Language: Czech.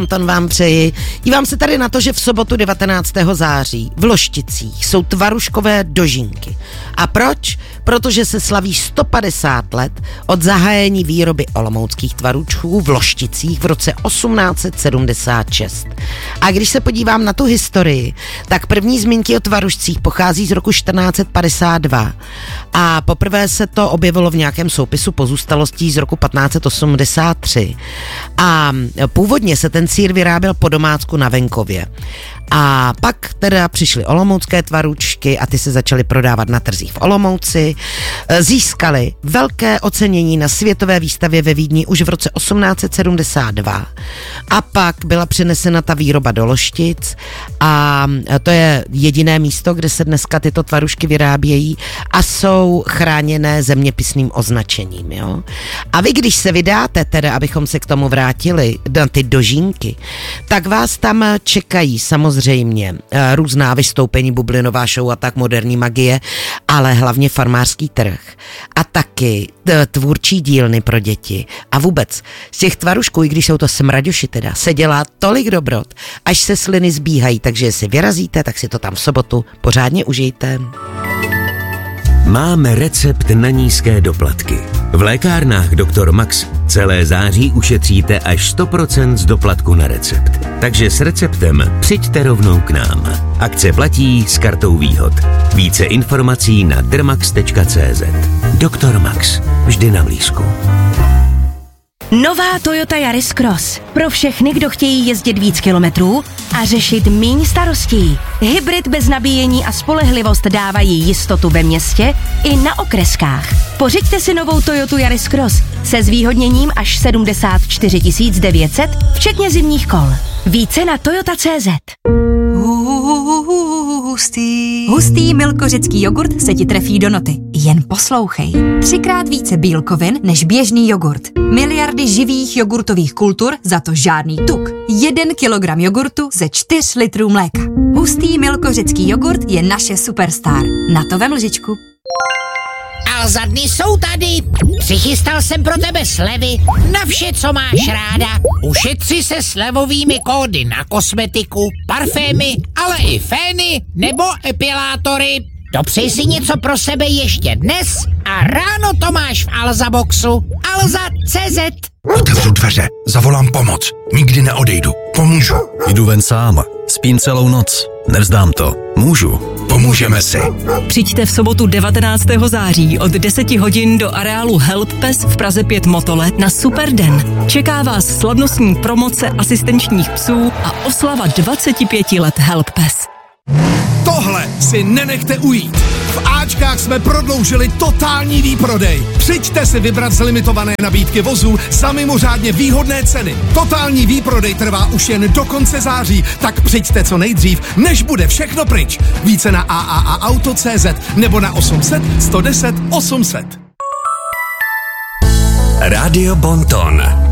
Anton vám přeji. Dívám se tady na to, že v sobotu 19. září v Lošticích jsou tvaruškové dožinky. A proč? Protože se slaví 150 let od zahájení výroby olomouckých tvarůčků v Lošticích v roce 1876. A když se podívám na tu historii, tak první zmínky o tvarušcích pochází z roku 1452 a poprvé se to objevilo v nějakém soupisu pozůstalostí z roku 1583. A původně se ten sýr vyráběl po domácku na venkově. A pak teda přišly olomoucké tvarůčky a ty se začaly prodávat na trzích v Olomouci. Získaly velké ocenění na světové výstavě ve Vídni už v roce 1872. A pak byla přenesena ta výroba do Loštic a to je jediné místo, kde se dneska tyto tvarůžky vyrábějí a jsou chráněné zeměpisným označením. Jo? A vy, když se vydáte, teda abychom se k tomu vrátili, na ty dožínky, tak vás tam čekají samozřejmě různá vystoupení, bublinová show a tak, moderní magie, ale hlavně farmářský trh a taky tvůrčí dílny pro děti. A vůbec z těch tvarušků, i když jsou to smraďoši teda, se dělá tolik dobrot, až se sliny zbíhají, takže jestli vyrazíte, tak si to tam v sobotu pořádně užijte. Máme recept na nízké doplatky. V lékárnách Dr. Max celé září ušetříte až 100% z doplatku na recept. Takže s receptem přijďte rovnou k nám. Akce platí s kartou výhod. Více informací na drmax.cz. Dr. Max. Vždy na blízku. Nová Toyota Yaris Cross. Pro všechny, kdo chtějí jezdit víc kilometrů a řešit míň starostí. Hybrid bez nabíjení a spolehlivost dávají jistotu ve městě i na okreskách. Pořiďte si novou Toyotu Yaris Cross se zvýhodněním až 74 900, včetně zimních kol. Více na toyota.cz. Hustý milkořecký jogurt se ti trefí do noty. Jen poslouchej. 3x více bílkovin než běžný jogurt. Miliardy živých jogurtových kultur, za to žádný tuk. 1 kilogram jogurtu ze 4 litrů mléka. Hustý milkořecký jogurt je naše superstar. Na to vem lžičku. A za dny jsou tady. Přichystal jsem pro tebe slevy na vše, co máš ráda. Ušetři se slevovými kódy na kosmetiku, parfémy, ale i fény nebo epilátory. Dopřej si něco pro sebe ještě dnes a ráno to máš v Alza Boxu. Alza.cz. Otevřu dveře, zavolám pomoc. Nikdy neodejdu. Pomůžu. Jdu ven sám. Spím celou noc. Nevzdám to. Můžu. Pomůžeme si. Přijďte v sobotu 19. září od 10 hodin do areálu HelpPes v Praze 5 Motole na Superden. Čeká vás slavnostní promoce asistenčních psů a oslava 25 let HelpPes. Tohle si nenechte ujít. V Ačkách jsme prodloužili totální výprodej. Přijďte si vybrat z limitované nabídky vozů za mimořádně výhodné ceny. Totální výprodej trvá už jen do konce září, tak přijďte co nejdřív, než bude všechno pryč. Více na AAAauto.cz nebo na 800 110 800. Radio Bonton.